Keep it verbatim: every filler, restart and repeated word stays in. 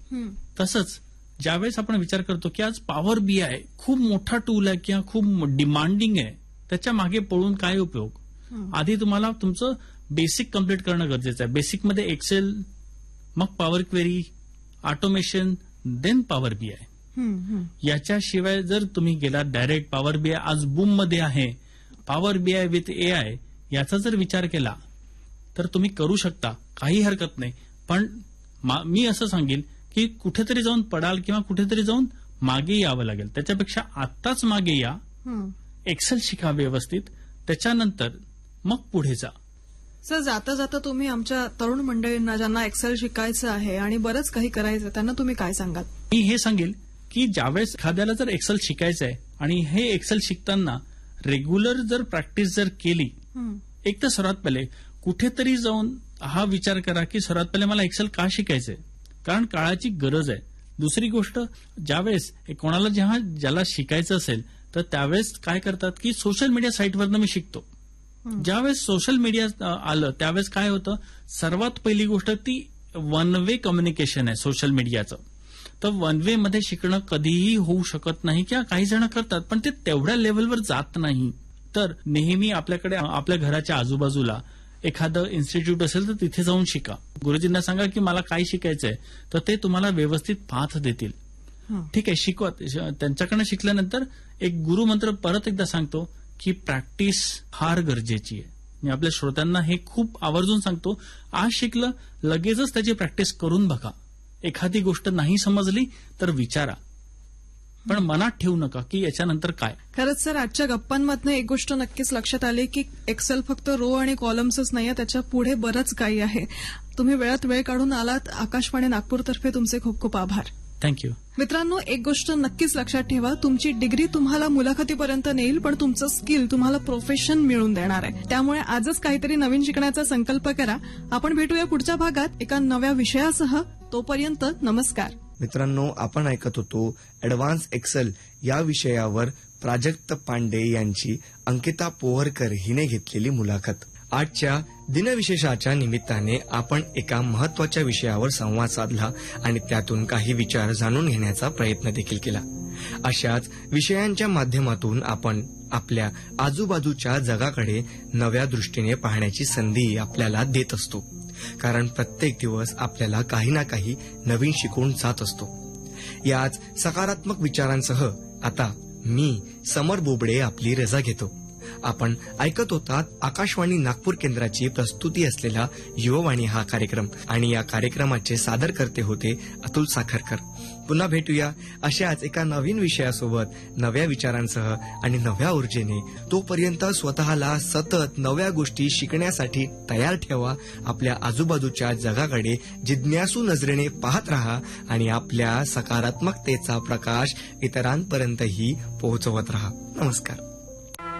तसंच ज्यावेळेस आपण विचार करतो की आज पॉवर बीआय खूप मोठा टूल आहे किंवा खूप डिमांडिंग आहे, त्याच्या मागे पळून काय उपयोग. आधी तुम्हाला तुमचं बेसिक कम्प्लीट करणं गरजेचं आहे. बेसिकमध्ये एक्सेल, मग power query, automation, then power BI. याच्याशिवाय जर तुम्ही गेलात डायरेक्ट पॉवर बीआय आज बूम मध्ये आहे, पॉवर बीआय विथ एआय याचा जर विचार केला तर तुम्ही करू शकता, काही हरकत नाही. पण मी असं सांगेन की कुठेतरी जाऊन पडाल किंवा कुठेतरी जाऊन मागे यावं लागेल. त्याच्यापेक्षा आत्ताच मागे या, एक्सेल शिका व्यवस्थित, त्याच्यानंतर मग पुढे जा. सर, जाता जाता तुम्ही आमच्या तरुण मंडळींना ज्यांना एक्सेल शिकायचं आहे आणि बरंच काही करायचं त्यांना तुम्ही काय सांगाल? मी हे सांगेल की ज्यावेळेस एखाद्याला जर एक्सेल शिकायचं आहे आणि हे एक्सेल शिकताना रेग्युलर जर प्रॅक्टिस जर केली, एक तर सर्वात पहिले कुठेतरी जाऊन हा विचार करा की सर्वात पहिले मला एक्सेल का शिकायचंय, कारण काळाची गरज आहे. दुसरी गोष्ट, ज्यावेळेस कोणाला जेव्हा ज्याला शिकायचं असेल तर त्यावेळेस काय करतात की सोशल मीडिया साईटवरनं मी शिकतो. ज्यावेळेस सोशल मीडिया आलं त्यावेळेस काय होतं, सर्वात पहिली गोष्ट ती वन वे कम्युनिकेशन आहे सोशल मीडियाचं. तर वन वे मध्ये शिकणं कधीही होऊ शकत नाही किंवा काही जण करतात पण ते तेवढ्या लेवलवर जात नाही. तर नेहमी आपल्याकडे आपल्या घराच्या आजूबाजूला एखादं इन्स्टिट्यूट असेल तर तिथे जाऊन शिका. गुरुजींना सांगा की मला काय शिकायचंय, तर ते तुम्हाला व्यवस्थित पाथ देतील. ठीक आहे, शिकवा. त्यांच्याकडनं शिकल्यानंतर एक गुरुमंत्र परत एकदा सांगतो की प्रॅक्टिस फार गरजेची आहे. मी आपल्या श्रोत्यांना हे खूप आवर्जून सांगतो, आज शिकलं लगेचच त्याची प्रॅक्टिस करून बघा. एखादी गोष्ट नाही समजली तर विचारा, पण मनात ठेवू नका की याच्यानंतर काय. खरंच सर, आजच्या गप्पांमधनं एक गोष्ट नक्कीच लक्षात आली की एक्सेल फक्त रो आणि कॉलम्सच नाहीये, त्याच्या पुढे बरंच काही आहे. तुम्ही वेळात वेळ काढून आलात. आकाशवाणी नागपूरतर्फे तुमचे खूप खूप आभार. थँक्यू. मित्रांनो, एक गोष्ट नक्कीच लक्षात ठेवा, तुमची डिग्री तुम्हाला मुलाखतीपर्यंत नेईल पण तुमचं स्किल तुम्हाला प्रोफेशन मिळवून देणार आहे. त्यामुळे आजच काहीतरी नवीन शिकण्याचा संकल्प करा. आपण भेटूया पुढच्या भागात एका नव्या विषयासह. तोपर्यंत नमस्कार. मित्रांनो, आपण ऐकत होतो ऍडव्हान्स एक्सेल या विषयावर प्राजक्त पांडे यांची अंकिता पोहरकर हिने घेतलेली मुलाखत. आजच्या दिनविशेषाच्या निमित्ताने आपण एका महत्वाच्या विषयावर संवाद साधला आणि त्यातून काही विचार जाणून घेण्याचा प्रयत्न देखील केला. अशाच विषयांच्या माध्यमातून आपण आपल्या आजूबाजूच्या जगाकडे नव्या दृष्टीने पाहण्याची संधी आपल्याला देत असतो, कारण प्रत्येक दिवस आपल्याला काही ना काही नवीन शिकवून जात असतो. याच सकारात्मक विचारांसह आता मी समर बोबडे आपली रजा घेतो. आपण ऐकत होतात आकाशवाणी नागपूर केंद्राची प्रस्तुती असलेला युववाणी हा कार्यक्रम, आणि या कार्यक्रमाचे सादर करते होते अतुल साखरकर. पुन्हा भेटूया अशाच एका नवीन विषयासोबत, नव्या विचारांसह आणि नव्या ऊर्जेने. तोपर्यंत स्वतःला सतत नव्या गोष्टी शिकण्यासाठी तयार ठेवा. आपल्या आजूबाजूच्या जगाकडे जिज्ञासू नजरेने पाहत राहा आणि आपल्या सकारात्मकतेचा प्रकाश इतरांपर्यंतही पोहोचवत राहा. नमस्कार.